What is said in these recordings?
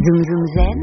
Zoom Zoom Zen.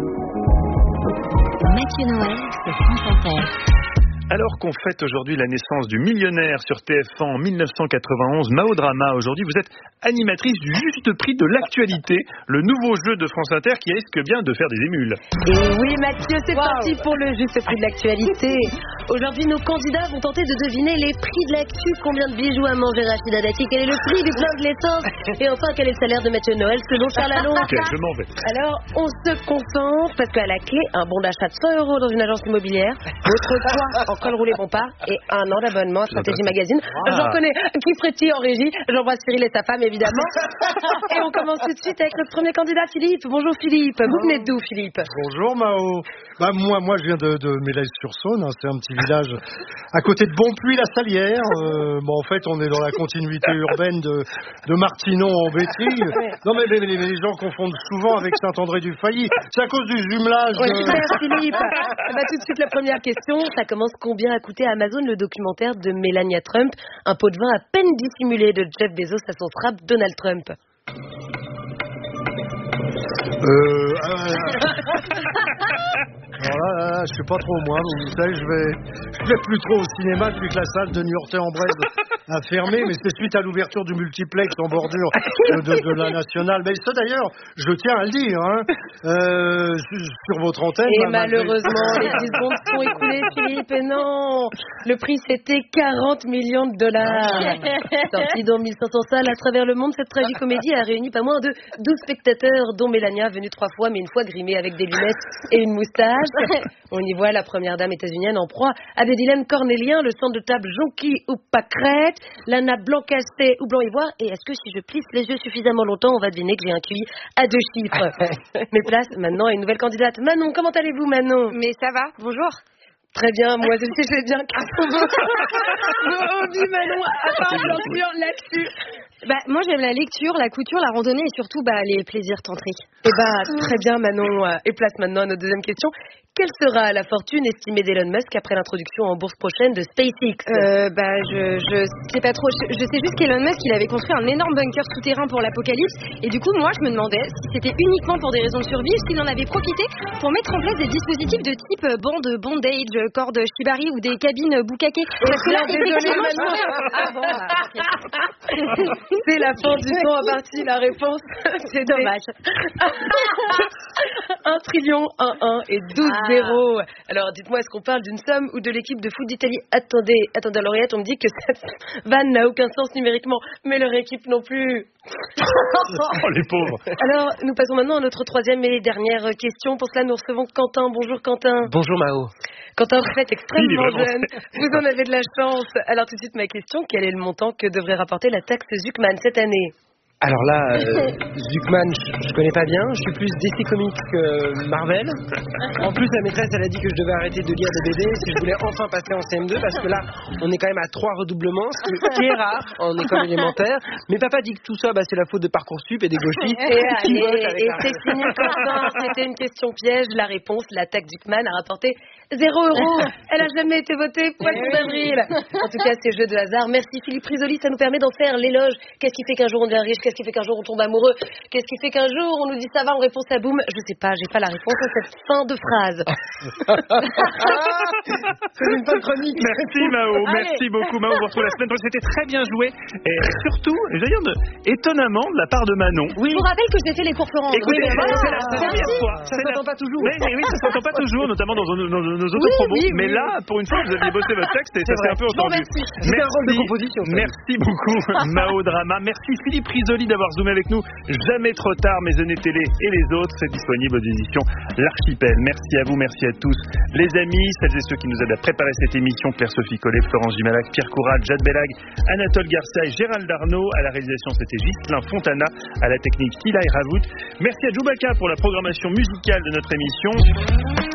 Mathieu Noël sur France Inter. Alors qu'on fête aujourd'hui la naissance du millionnaire sur TF1 en 1991, Mao Drama, aujourd'hui vous êtes animatrice du Juste Prix de l'actualité, le nouveau jeu de France Inter qui risque bien de faire des émules. Et oui Mathieu, c'est parti pour le Juste Prix de l'actualité. Aujourd'hui nos candidats vont tenter de deviner les prix de l'actu. Combien de bijoux a mangé Rachida Dati? Quel est le prix du plein de l'essence? Et enfin quel est le salaire de Mathieu Noël selon Charles Allon? Ok, je m'en vais. Alors on se concentre parce qu'à la clé, un bon d'achat de 100 € dans une agence immobilière, votre poids en col roulé Bompard et un an d'abonnement à Stratégie Magazine. J'en connais qui frétille en régie. J'embrasse Cyril et sa femme évidemment. Et on commence tout de suite avec notre premier candidat Philippe. Bonjour Philippe. Vous venez d'où Philippe? Bonjour Mao. Moi je viens de Mélaise-sur-Saône, c'est un petit village à côté de Bonpuy-la-Salière. En fait on est dans la continuité urbaine de Martinon en Bétrie. Non mais les gens confondent souvent avec Saint-André-du-Failly. C'est à cause du jumelage. Super Philippe. Tout de suite la première question. Ça commence. Combien a coûté à Amazon le documentaire de Melania Trump, un pot de vin à peine dissimulé de Jeff Bezos à son strap Donald Trump? Alors là, je sais pas trop moi, vous savez, je vais plus trop au cinéma depuis que la salle de Niortais-en-Bresse a fermé, mais c'est suite à l'ouverture du multiplex en bordure de la Nationale. Mais ça d'ailleurs, je tiens à le dire, sur votre antenne. Et malheureusement, les 10 secondes sont écoulées, Philippe, et non, le prix c'était 40 millions de $. Sorti dans 1500 salles à travers le monde, cette tragicomédie a réuni pas moins de 12 spectateurs, dont Melania, venue 3 fois, mais une fois grimée avec des lunettes et une moustache. On y voit la première dame états-unienne en proie à des dilemmes cornéliens, le centre de table jonquille ou pâquerette, l'ana blanc-casté ou blanc-ivoire. Et est-ce que si je plisse les yeux suffisamment longtemps, on va deviner que j'ai un QI à 2 chiffres? Mes places maintenant à une nouvelle candidate. Manon, comment allez-vous Manon? Mais ça va, bonjour. Très bien, moi aussi je vais bien. Vos hobbies Manon, à part bien sûr l'actu. Moi j'aime la lecture, la couture, la randonnée et surtout les plaisirs tantriques. Très bien Manon. Et place maintenant à notre deuxième question. Quelle sera la fortune estimée d'Elon Musk après l'introduction en bourse prochaine de SpaceX? Je sais pas trop. Je sais juste qu'Elon Musk il avait construit un énorme bunker souterrain pour l'apocalypse. Et du coup moi je me demandais si c'était uniquement pour des raisons de survie ou s'il en avait profité pour mettre en place des dispositifs de type bande bondage, corde shibari ou des cabines bukake. Parce que là, désolé Manon. C'est la fin du temps à partir la réponse. C'est dommage. 1 trillion, 1 et 12-0. Alors dites-moi, est-ce qu'on parle d'une somme ou de l'équipe de foot d'Italie? Attendez l'oreillette, on me dit que cette vanne n'a aucun sens numériquement, mais leur équipe non plus. Oh les pauvres. Alors nous passons maintenant à notre troisième et dernière question. Pour cela nous recevons Quentin. Bonjour Quentin. Bonjour Mao. Quentin, vous êtes extrêmement jeune, vous en avez de la chance. Alors tout de suite ma question, quel est le montant que devrait rapporter la taxe Zuckman cette année? Alors là, Zuckman, je connais pas bien. Je suis plus DC Comics que Marvel. En plus, la maîtresse, elle a dit que je devais arrêter de lire des BD si je voulais enfin passer en CM2, parce que là, on est quand même à 3 redoublements, ce qui est rare en école élémentaire. Mais papa dit que tout ça, c'est la faute de Parcoursup et des gauchistes. Et c'est fini, Quentin. C'était une question piège. La réponse, la taxe Zuckman a rapporté 0 €. Elle a jamais été votée. Poisson d'avril. En tout cas, c'est jeu de hasard. Merci Philippe Risoli. Ça nous permet d'en faire l'éloge. Qu'est-ce qui fait qu'un jour on devient riche? Qu'est-ce qui fait qu'un jour on tombe amoureux? Qu'est-ce qui fait qu'un jour on nous dit ça va, on répond ça boum? Je sais pas, j'ai pas la réponse à cette fin de phrase. C'est une bonne chronique. Merci Mao, merci beaucoup Mao. On vous retrouve la semaine prochaine. C'était très bien joué. Et surtout, d'ailleurs, étonnamment de la part de Manon. Je vous rappelle que j'ai fait les cours Florent. Écoutez, c'est la première fois. Ça s'entend pas toujours. Oui, ça s'entend pas toujours, notamment dans nos autopromos. Mais là, pour une fois, vous aviez bossé votre texte et ça s'est un peu entendu. C'est un rôle de composition. Merci beaucoup Mao Drama. Merci Philippe Risoli d'avoir zoomé avec nous. Jamais trop tard, Maisonnée Télé et les autres, c'est disponible aux éditions L'Archipel. Merci à vous, merci à tous les amis, celles et ceux qui nous aident à préparer cette émission: Claire-Sophie Collet, Florence Gimalac, Pierre Courade, Jade Bellag, Anatole Garcia et Gérald Darnaud. À la réalisation, c'était Ghislain Fontana. À la technique, Hilay Ravout. Merci à Djoubaka pour la programmation musicale de notre émission.